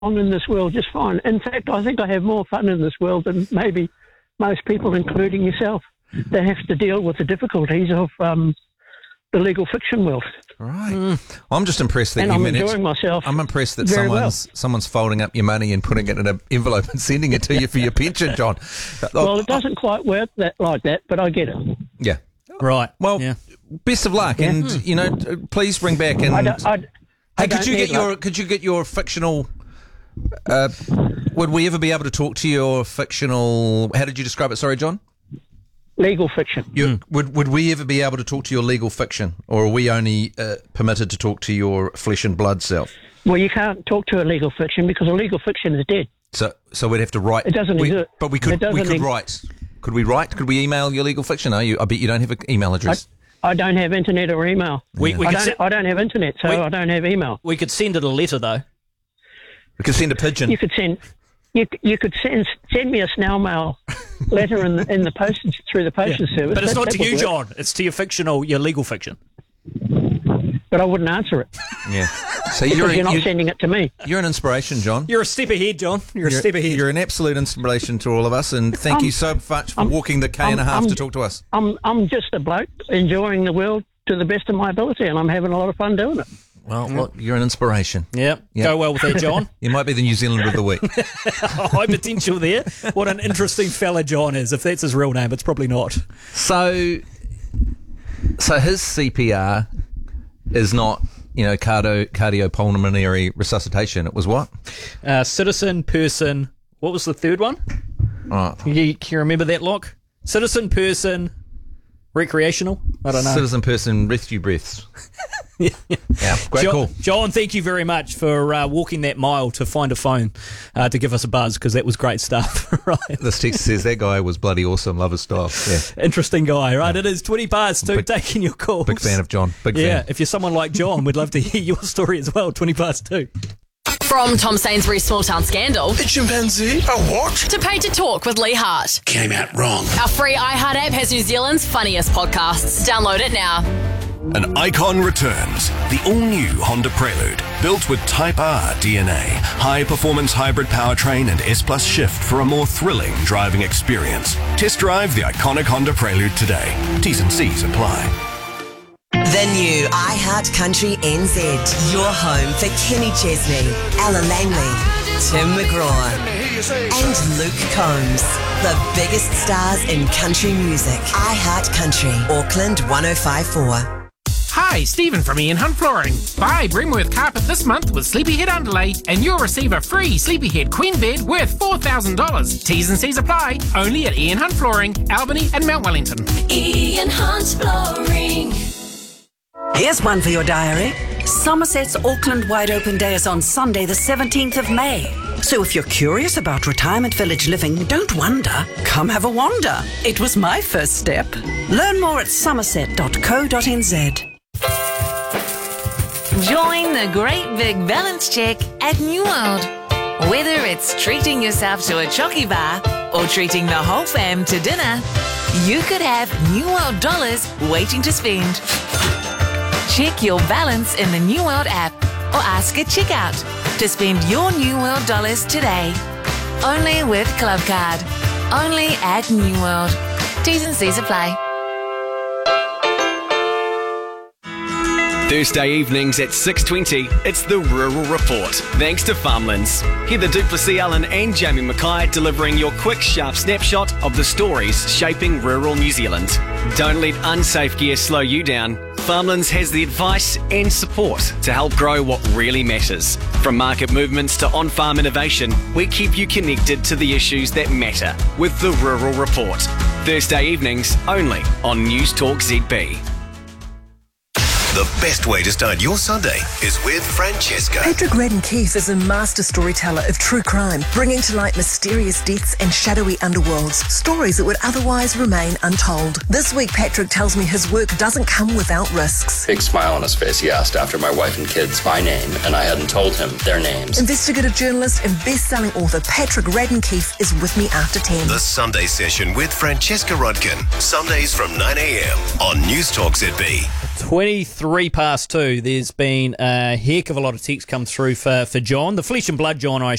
on in this world just fine. In fact, I think I have more fun in this world than maybe most people, including yourself, that have to deal with the difficulties of the legal fiction world. Right. Well, I'm just impressed that I'm enjoying myself. I'm impressed that someone's folding up your money and putting it in an envelope and sending it to you for your pension, John. Well, it doesn't quite work like that, but I get it. Yeah. Right. Well, best of luck, and please bring back and. Could you get your fictional? Would we ever be able to talk to your fictional? How did you describe it? Sorry, John. Legal fiction. Would we ever be able to talk to your legal fiction, or are we only permitted to talk to your flesh and blood self? Well, you can't talk to a legal fiction because a legal fiction is dead. So we'd have to write. It doesn't exist. But we could write. Could we write? Could we email your legal fiction? I bet you don't have an email address. I don't have internet or email. I don't have internet, so I don't have email. We could send it a letter, though. We could send a pigeon. You could send me a snail mail letter in the postage through the postage service. But it's not to you, John. It's to your legal fiction. But I wouldn't answer it. Yeah. So you're not sending it to me. You're an inspiration, John. You're a step ahead, John. You're a step ahead. You're an absolute inspiration to all of us, and thank you so much for walking the K&a-half to talk to us. I'm just a bloke enjoying the world to the best of my ability, and I'm having a lot of fun doing it. Well, you're an inspiration. Yep. Go well with that, John. You might be the New Zealander of the week. High potential there. What an interesting fella John is. If that's his real name, it's probably not. So his CPR is not, cardiopulmonary resuscitation. It was what? Citizen, person. What was the third one? Oh. Can you remember that, Locke? Citizen, person, recreational? I don't know. Citizen, person, rescue breaths. Yeah, great call. John, thank you very much for walking that mile to find a phone to give us a buzz, because that was great stuff. Right. This text says that guy was bloody awesome. Love his style. Yeah. Interesting guy, right? Yeah. It is 2:20, taking your calls. Big fan of John. Big fan. Yeah, if you're someone like John, we'd love to hear your story as well. 2:20. From Tom Sainsbury's Small Town Scandal. A chimpanzee? A what? To Paid to Talk with Lee Hart. Came out wrong. Our free iHeart app has New Zealand's funniest podcasts. Download it now. An icon returns. The all-new Honda Prelude. Built with Type R DNA. High-performance hybrid powertrain and S+ shift for a more thrilling driving experience. Test drive the iconic Honda Prelude today. T's and C's apply. The new iHeart Country NZ. Your home for Kenny Chesney, Ella Langley, Tim McGraw, and Luke Combs. The biggest stars in country music. iHeart Country, Auckland 105.4. Hi, Stephen from Ian Hunt Flooring. Buy Brimworth carpet this month with Sleepyhead underlay and you'll receive a free Sleepyhead queen bed worth $4,000. T's and C's apply. Only at Ian Hunt Flooring, Albany and Mount Wellington. Ian Hunt Flooring. Here's one for your diary. Somerset's Auckland Wide Open Day is on Sunday the 17th of May. So if you're curious about retirement village living, don't wonder. Come have a wander. It was my first step. Learn more at somerset.co.nz. Join the great big balance check at New World. Whether it's treating yourself to a chocky bar or treating the whole fam to dinner, you could have New World dollars waiting to spend. Check your balance in the New World app or ask at checkout to spend your New World dollars today. Only with Clubcard. Only at New World. T's and C's apply. Thursday evenings at 6:20, it's the Rural Report. Thanks to Farmlands. Heather Duplessis-Allen and Jamie Mackay delivering your quick, sharp snapshot of the stories shaping rural New Zealand. Don't let unsafe gear slow you down. Farmlands has the advice and support to help grow what really matters. From market movements to on-farm innovation, we keep you connected to the issues that matter with the Rural Report. Thursday evenings only on News Talk ZB. The best way to start your Sunday is with Francesca. Patrick Radden Keefe is a master storyteller of true crime, bringing to light mysterious deaths and shadowy underworlds, stories that would otherwise remain untold. This week, Patrick tells me his work doesn't come without risks. Big smile on his face, he asked after my wife and kids by name, and I hadn't told him their names. Investigative journalist and best-selling author Patrick Radden Keefe is with me after 10. The Sunday Session with Francesca Rodkin. Sundays from 9 a.m. on News Talk ZB. 23 past 2. There's been a heck of a lot of text come through for John, the flesh and blood John, I